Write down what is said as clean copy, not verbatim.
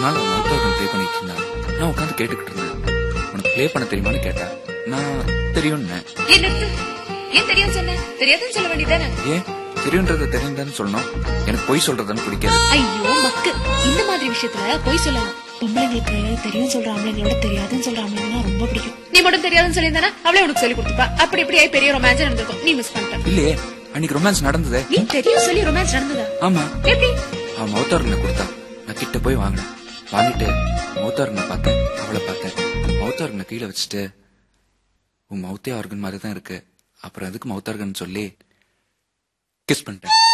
நாள் அவன் மவுத் organ play பண்ணிட்டு இருந்தான். நான் உட்காந்து கேட்டுக்கிட்டு இருந்தேன். உனக்கு ப்ளே பண்ண தெரியுமான்னு கேட்டேன். நான் தெரியும்னு. ஏன் தெரியும் சொன்ன? தெரியாதுன்னு சொல்ல வேண்டியதானே? ஏன் தெரியுன்றத தெரியுதான்னு சொல்லணும்? எனக்கு பொய் சொல்றதுன்னு பிடிக்காது. ஐயோ மக்கு, இந்த மாதிரி விஷயத்துல பொய் சொல்லலாம். பொம்பளைங்களுக்கு தெரியும் சொல்ற ஆம்பளைங்களோட தெரியாதுன்னு சொல்ற ஆம்பளைங்கன்னா ரொம்ப பிடிக்கும். நீ மட்டும் தெரியாதுன்னு சொல்லியிருந்தானா அவளே உனக்கு சொல்லி கொடுத்துப்பா. அப்படி இப்படி பெரிய ரொமான்ஸ் நடந்திருக்கும். நீ மிஸ் பண்ணிட்ட. இல்லையே, அன்னைக்கு ரொமான்ஸ் நடந்ததே. நீ தெரியும் சொல்லி ரொமான்ஸ் நடந்ததா? ஆமா. எப்படி? அவன் மவுத் ஆர்கனை கொடுத்தான். நான் கிட்ட போய் வாங்கினேன். வாங்கிட்டு மவுத் ஆர்கனை பார்த்தேன், அவளை பார்த்தேன். மவுத் ஆர்கனை கீழே வச்சுட்டு, உன் மவுத்தே ஆர்கன் மாதிரி தான் இருக்கு, அப்புறம் எதுக்கு மவுத் ஆர்கன் சொல்லி கிஸ் பண்ணிட்டேன்.